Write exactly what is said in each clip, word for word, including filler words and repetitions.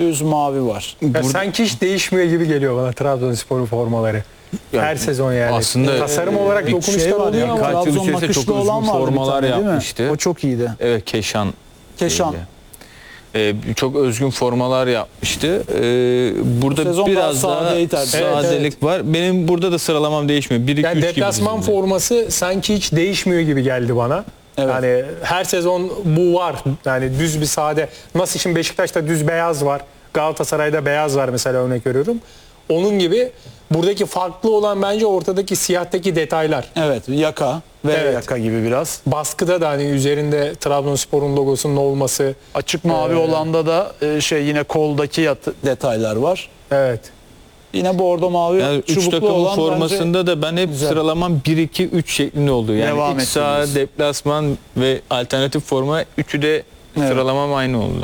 düz mavi var. Ya Burada- sanki hiç değişmiyor gibi geliyor bana Trabzonspor'un formaları. Yani Her sezon yani. aslında- Tasarım olarak Bir dokunuşlar Şey var oluyor ya, ama Birkaç yıl Trabzon içerisinde nakışlı çok olan özgün vardı bir formalar tane, değil mi? yapmıştı. O çok iyiydi. Evet, Keşan. Keşan. şeydi. Ee, çok özgün formalar yapmıştı. Ee, burada sezon biraz daha daha sadeyi tercih ediyor. Evet, sadelik var. Benim burada da sıralamam değişmiyor. bir iki yani üç gibi deplasman dizildi. forması sanki hiç değişmiyor gibi geldi bana. Evet. Yani her sezon bu var. Yani düz bir sade. Nasıl şimdi Beşiktaş'ta düz beyaz var. Galatasaray'da beyaz var mesela, örnek veriyorum. Onun gibi buradaki farklı olan bence ortadaki siyahtaki detaylar. Evet, yaka ve Evet. yaka gibi biraz. Baskıda da hani üzerinde Trabzonspor'un logosunun olması. Açık mavi Ee, olanda da e, şey yine koldaki yatı, detaylar var. Evet. Yine bordo mavi Yani üç çubuklu takımın olan formasında da ben hep güzel. sıralamam bir iki üç şeklinde oldu. Yani Devam iç saha, ettiniz. deplasman ve alternatif forma, üçü de Evet. sıralamam aynı oldu.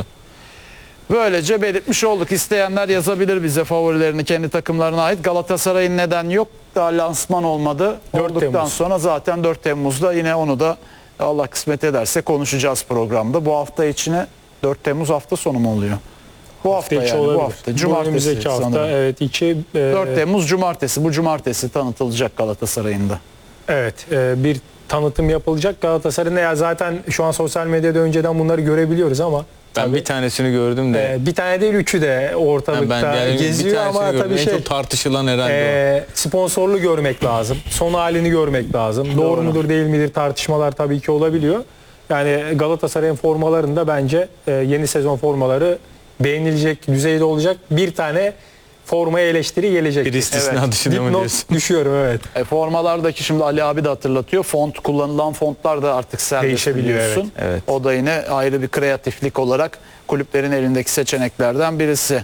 böylece belirtmiş olduk. İsteyenler yazabilir bize favorilerini kendi takımlarına ait. Galatasaray'ın neden yok? Daha lansman olmadı. dört Olduktan Temmuz. sonra zaten dört Temmuz'da yine onu da Allah kısmet ederse konuşacağız programda. Bu hafta içine dört Temmuz hafta sonu mu oluyor? Bu hafta, Hafta içi yani olabilir. bu hafta. Bu Cumartesi önümüzdeki hafta, sanırım. evet, içi. e, dört Temmuz Cumartesi. Bu Cumartesi tanıtılacak Galatasaray'ın da. Evet, e, bir tanıtım yapılacak Galatasaray'ın da. Ya zaten şu an sosyal medyada önceden bunları görebiliyoruz ama Ben tabii, bir tanesini gördüm de. e, bir tane değil, üçü de ortalıkta ben yani bir geziyor tanesini ama gördüm. tabii En şey, çok tartışılan herhalde e, sponsorlu görmek lazım. Son halini görmek lazım. Doğru, Doğru. mudur değil midir tartışmalar tabii ki olabiliyor. Yani Galatasaray'ın formalarında bence e, yeni sezon formaları beğenilecek düzeyde olacak. Bir tane formaya eleştiri gelecek. o. Bir istisna Evet. dışında mı Dipnot diyorsun? düşüyorum, evet. E, formalardaki şimdi Ali abi de hatırlatıyor. Font kullanılan fontlar da artık serbest Değişebiliyor, biliyorsun. evet. Evet. O da yine ayrı bir kreatiflik olarak kulüplerin elindeki seçeneklerden birisi.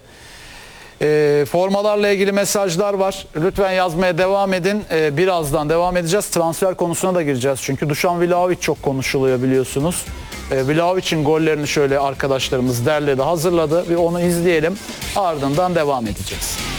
E, formalarla ilgili mesajlar var. Lütfen yazmaya devam edin. E, birazdan devam edeceğiz. Transfer konusuna da gireceğiz. Çünkü Dušan Vlahović çok konuşuluyor biliyorsunuz. E, Vlahović'in gollerini şöyle arkadaşlarımız derledi, hazırladı. Bir onu izleyelim. Ardından devam edeceğiz.